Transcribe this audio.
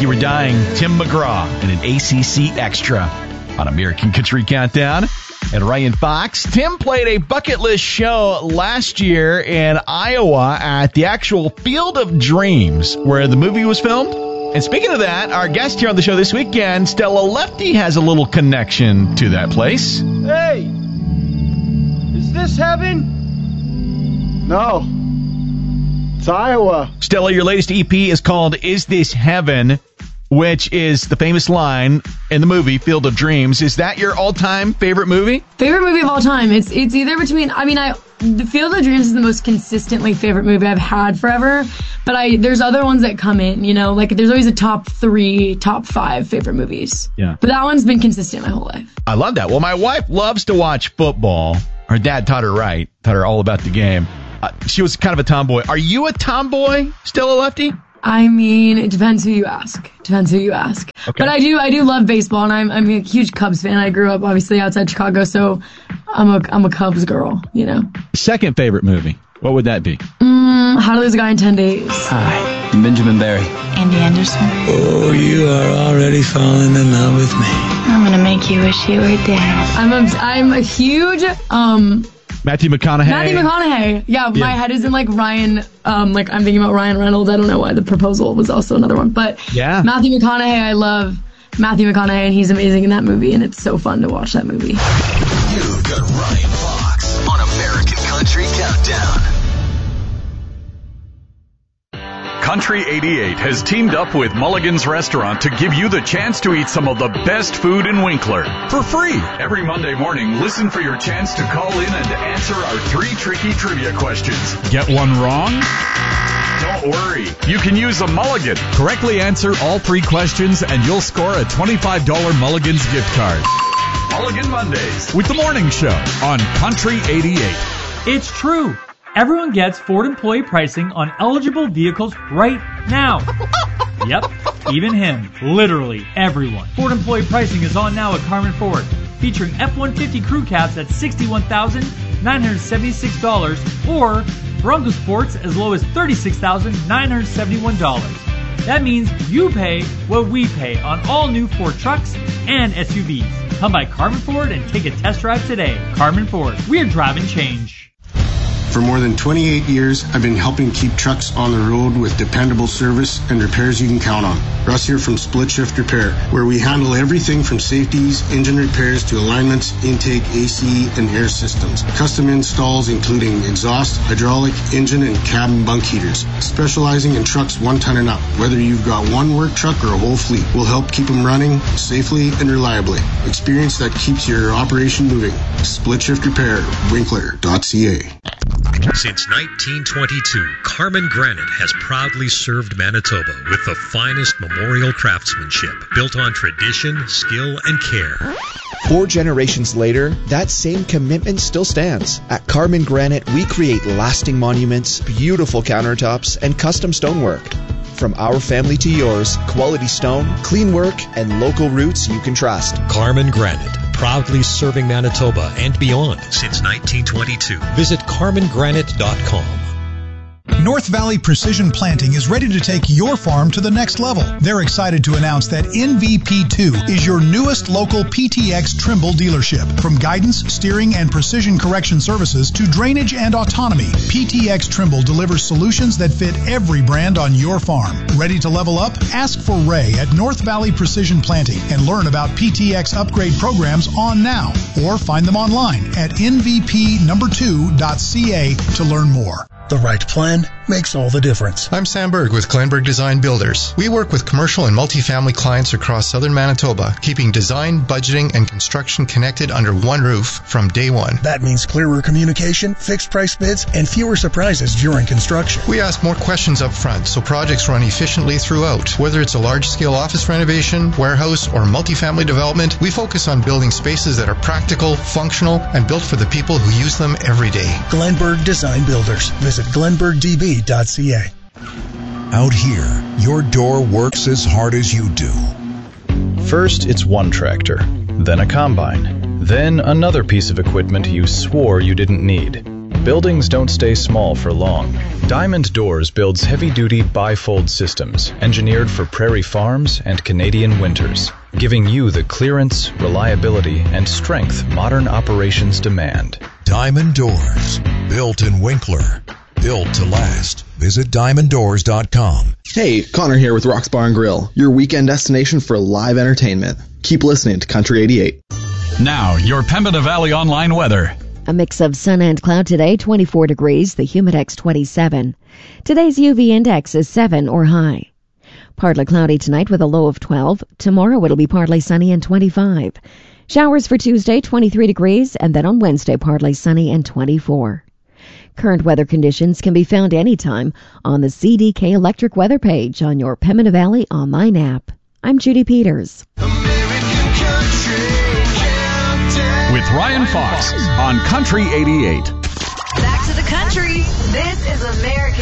You Were Dying, Tim McGraw, and an ACC Extra on American Country Countdown. And Ryan Fox. Tim played a bucket list show last year in Iowa at the actual Field of Dreams, where the movie was filmed. And speaking of that, our guest here on the show this weekend, Stella Lefty, has a little connection to that place. Hey! Is this heaven? No. It's Iowa. Stella, your latest EP is called Is This Heaven, which is the famous line in the movie Field of Dreams. Is that your all-time favorite movie? Favorite movie of all time. It's either between, The Field of Dreams is the most consistently favorite movie I've had forever, but there's other ones that come in, there's always a top 3, top 5 favorite movies. Yeah. But that one's been consistent my whole life. I love that. Well, my wife loves to watch football. Her dad taught her all about the game. She was kind of a tomboy. Are you a tomboy, Stella Lefty? It depends who you ask. Okay. But I do love baseball, and I'm a huge Cubs fan. I grew up obviously outside Chicago, so I'm a Cubs girl, Second favorite movie, what would that be? How to Lose a Guy in 10 Days. Hi, I'm Benjamin Barry. Andy Anderson. Oh, you are already falling in love with me. I'm gonna make you wish you were dead. I'm a huge Matthew McConaughey. Yeah, my head is in Ryan. I'm thinking about Ryan Reynolds. I don't know why. The Proposal was also another one, but yeah, Matthew McConaughey. I love Matthew McConaughey, and he's amazing in that movie, and it's so fun to watch that movie. You've got Ryan Fox on American Country Countdown. Country 88 has teamed up with Mulligan's Restaurant to give you the chance to eat some of the best food in Winkler for free. Every Monday morning, listen for your chance to call in and answer our 3 tricky trivia questions. Get one wrong? Don't worry. You can use a Mulligan. Correctly answer all 3 questions and you'll score a $25 Mulligan's gift card. Mulligan Mondays with The Morning Show on Country 88. It's true. Everyone gets Ford employee pricing on eligible vehicles right now. Yep, even him. Literally everyone. Ford employee pricing is on now at Carmen Ford, featuring F-150 crew cabs at $61,976 or Bronco Sports as low as $36,971. That means you pay what we pay on all new Ford trucks and SUVs. Come by Carmen Ford and take a test drive today. Carmen Ford, we're driving change. For more than 28 years, I've been helping keep trucks on the road with dependable service and repairs you can count on. Russ here from Split Shift Repair, where we handle everything from safeties, engine repairs to alignments, intake, AC, and air systems. Custom installs including exhaust, hydraulic, engine, and cabin bunk heaters. Specializing in trucks 1 ton and up. Whether you've got one work truck or a whole fleet, we'll help keep them running safely and reliably. Experience that keeps your operation moving. Split Shift Repair, Winkler.ca. Since 1922, Carmen Granite has proudly served Manitoba with the finest memorial craftsmanship built on tradition, skill, and care. 4 generations later, that same commitment still stands. At Carmen Granite, we create lasting monuments, beautiful countertops, and custom stonework. From our family to yours, quality stone, clean work, and local roots you can trust. Carmen Granite, proudly serving Manitoba and beyond since 1922. Visit CarmenGranite.com. North Valley Precision Planting is ready to take your farm to the next level. They're excited to announce that NVP2 is your newest local PTX Trimble dealership. From guidance, steering, and precision correction services to drainage and autonomy, PTX Trimble delivers solutions that fit every brand on your farm. Ready to level up? Ask for Ray at North Valley Precision Planting and learn about PTX upgrade programs on now, or find them online at nvp2.ca to learn more. The right plan makes all the difference. I'm Sam Berg with Glenberg Design Builders. We work with commercial and multifamily clients across southern Manitoba, keeping design, budgeting, and construction connected under one roof from day one. That means clearer communication, fixed price bids, and fewer surprises during construction. We ask more questions up front so projects run efficiently throughout. Whether it's a large-scale office renovation, warehouse, or multifamily development, we focus on building spaces that are practical, functional, and built for the people who use them every day. Glenberg Design Builders. Visit glenbergdb.ca. Out here, your door works as hard as you do. First, it's one tractor, then a combine, then another piece of equipment you swore you didn't need. buildings don't stay small for long. Diamond Doors builds heavy-duty bifold systems engineered for prairie farms and Canadian winters, giving you the clearance, reliability, and strength modern operations demand. Diamond Doors. Built in Winkler. Built to last. Visit diamonddoors.com. Hey, Connor here with Rock's Bar and Grill, your weekend destination for live entertainment. Keep listening to Country 88. Now, your Pembina Valley online weather. A mix of sun and cloud today, 24 degrees, the Humidex 27. Today's UV index is 7 or high. Partly cloudy tonight with a low of 12. Tomorrow it'll be partly sunny and 25. Showers for Tuesday, 23 degrees, and then on Wednesday partly sunny and 24. Current weather conditions can be found anytime on the CDK Electric Weather page on your Pembina Valley online app. I'm Judy Peters. With Ryan Fox on Country 88. Back to the country. This is American